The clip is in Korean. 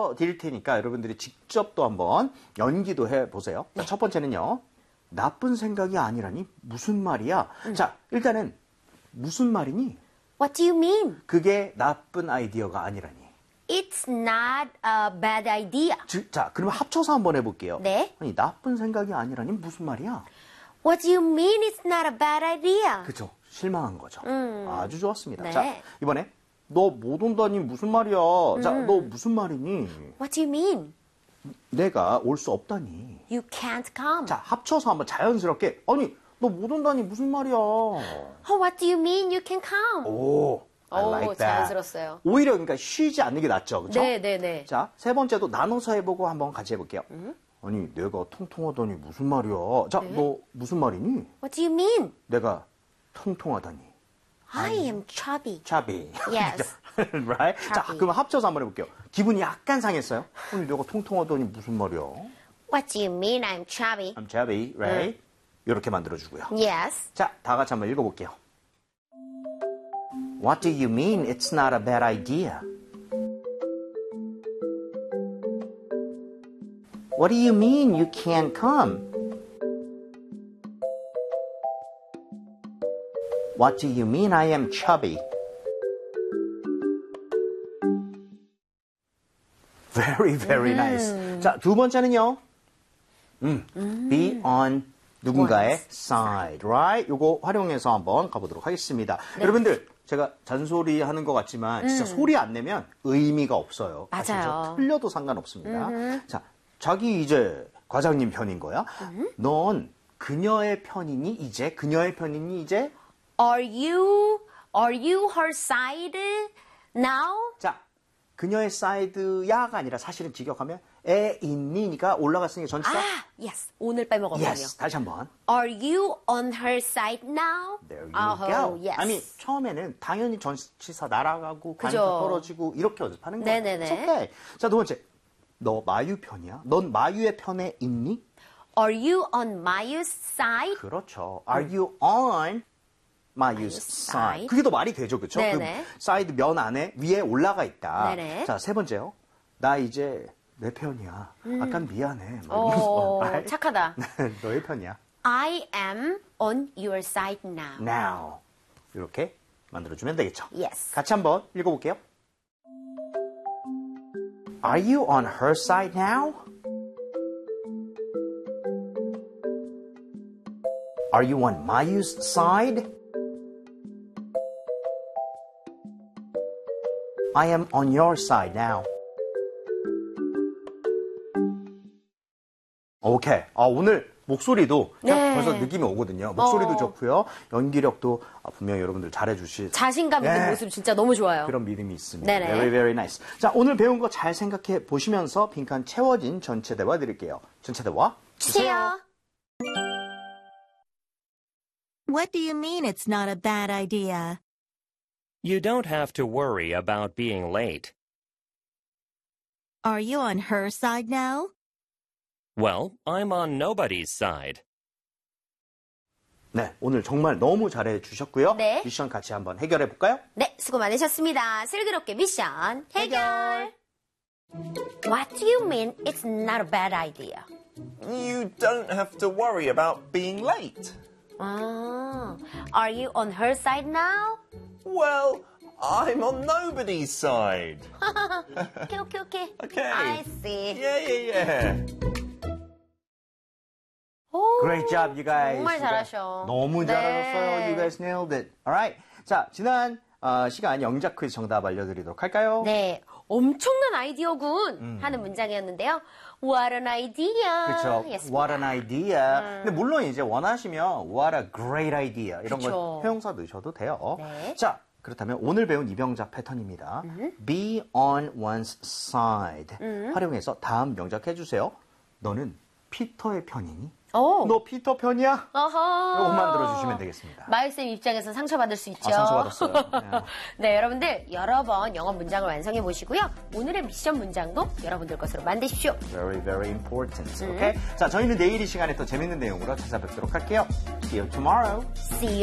보여드릴 테니까 여러분들이 직접 또 한번 연기도 해보세요. 자, 첫 번째는요. 나쁜 생각이 아니라니 무슨 말이야? 자, 일단은 무슨 말이니? What do you mean? 그게 나쁜 아이디어가 아니라니. It's not a bad idea. 자, 그러면 합쳐서 한번 해볼게요. 네. 아니, 나쁜 생각이 아니라니 무슨 말이야? What do you mean it's not a bad idea? 그죠. 실망한 거죠. 아주 좋았습니다. 네. 자, 이번에 너 못 온다니 무슨 말이야? 자, 너 무슨 말이니? What do you mean? 내가 올 수 없다니. You can't come. 자, 합쳐서 한번 자연스럽게 아니, 너 못 온다니 무슨 말이야? Oh, what do you mean you can come? 오, I like that. 자연스러웠어요. 오히려 그러니까 쉬지 않는 게 낫죠. 그렇죠? 네. 자, 세 번째도 나눠서 해보고 한번 같이 해볼게요. 아니, 내가 통통하다니 무슨 말이야? 자, 너 무슨 말이니? What do you mean? 내가 통통하다니. I am chubby. chubby. Yes. right? 자, chubby. 그럼 합쳐서 한번 해볼게요. 기분이 약간 상했어요? 아니, 내가 통통하다니 무슨 말이야? What do you mean I'm chubby? I'm chubby, right? 이렇게 만들어주고요. Yes. 자, 다 같이 한번 읽어볼게요. What do you mean it's not a bad idea? What do you mean you can't come? What do you mean I am chubby? Very, very nice. 자, 두 번째는요. Be on 누군가의 side, right? 요거 활용해서 한번 가보도록 하겠습니다. 네. 여러분들, 제가 잔소리 하는 것 같지만 진짜 소리 안 내면 의미가 없어요. 맞아요. 아시죠? 틀려도 상관없습니다. 자, 자기 이제 과장님 편인 거야. 넌 그녀의 편이니 이제? 그녀의 편이니 이제? Are you her side now? 자, 그녀의 사이드야가 아니라 사실은 직역하면 에 있니니까 올라갔으니까 전치사. Yes. 오늘 빼먹었군요. Yes. 다시 한번. Are you on her side now? There you go. Yes. 아니, 처음에는 당연히 전치사 날아가고 그죠. 간사 떨어지고 이렇게 연습하는 거예요. 네네네. It's okay. 자, 두 번째. 너 마유 편이야? 넌 마유의 편에 있니? Are you on Mayu's side? 그렇죠. Are you on 마유's side? 그게 더 말이 되죠, 그렇죠? 네네. 그 사이드 면 안에 위에 올라가 있다. 네네. 자, 세 번째요. 나 이제 내 편이야. 약간 미안해. 뭐 이러면서, right? 착하다. 너의 편이야. I am on your side now. Now. 이렇게 만들어주면 되겠죠. Yes. 같이 한번 읽어볼게요. Are you on her side now? Are you on Mayu's side? I am on your side now. 오케이. 오늘 목소리도 네. 벌써 느낌이 오거든요. 목소리도 좋고요. 연기력도 분명히 여러분들 잘해주실 자신감 있는 네. 모습 진짜 너무 좋아요. 그런 믿음이 있습니다. 네네. Very, very nice. 자, 오늘 배운 거 잘 생각해 보시면서 빈칸 채워진 전체 대화 드릴게요. 전체 대화 주세요. What do you mean it's not a bad idea? You don't have to worry about being late. Are you on her side now? Well, I'm on nobody's side. 네, 오늘 정말 너무 잘해 주셨고요. 네. 미션 같이 한번 해결해 볼까요? 네, 수고 많으셨습니다. 슬기롭게 미션 해결. What do you mean it's not a bad idea? You don't have to worry about being late. Are you on her side now? Well, I'm on nobody's side. Okay. Okay. I see. Yeah. 오, Great job, you guys. 정말 잘하셔. 너무 네. 잘하셨어요. You guys nailed it. Alright. 자, 지난 시간 영작 퀴즈 정답 알려드리도록 할까요? 네, 엄청난 아이디어군 하는 문장이었는데요. What an idea. 그렇죠. 였습니다. What an idea. 근데 물론 이제 원하시면 What a great idea 이런 그쵸. 거 형용사 넣으셔도 돼요. 네. 자, 그렇다면 오늘 배운 이병작 패턴입니다. Be on one's side. 활용해서 다음 명작 해주세요. 너는 피터의 편이니? 오. 너 피터 편이야? 어허. 이것만 들어주시면 되겠습니다. 마일쌤 입장에서 상처받을 수 있죠. 상처받았어요. 네, 여러분들 여러 번 영어 문장을 완성해 보시고요. 오늘의 미션 문장도 여러분들 것으로 만드십시오. Very, very important. Okay? 자, 저희는 내일 이 시간에 또 재밌는 내용으로 찾아뵙도록 할게요. See you tomorrow. See you